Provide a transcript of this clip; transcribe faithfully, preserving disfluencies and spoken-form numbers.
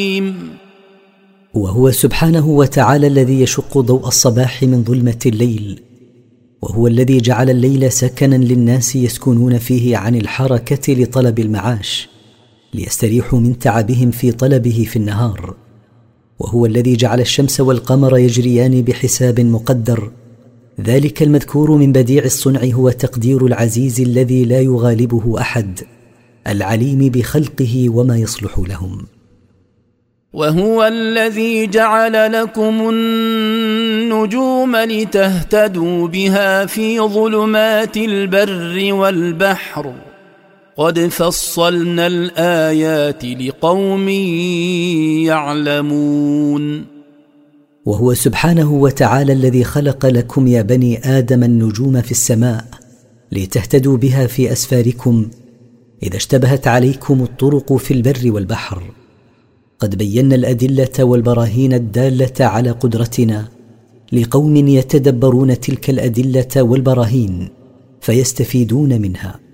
وهو سبحانه وتعالى الذي يشق ضوء الصباح من ظلمة الليل، وهو الذي جعل الليل سكنا للناس يسكنون فيه عن الحركة لطلب المعاش ليستريحوا من تعبهم في طلبه في النهار، وهو الذي جعل الشمس والقمر يجريان بحساب مقدر. ذلك المذكور من بديع الصنع هو تقدير العزيز الذي لا يغالبه أحد، العليم بخلقه وما يصلح لهم. وهو الذي جعل لكم النجوم لتهتدوا بها في ظلمات البر والبحر، قد فصلنا الآيات لقوم يعلمون. وهو سبحانه وتعالى الذي خلق لكم يا بني آدم النجوم في السماء لتهتدوا بها في أسفاركم إذا اشتبهت عليكم الطرق في البر والبحر. قد بينا الأدلة والبراهين الدالة على قدرتنا لقوم يتدبرون تلك الأدلة والبراهين فيستفيدون منها.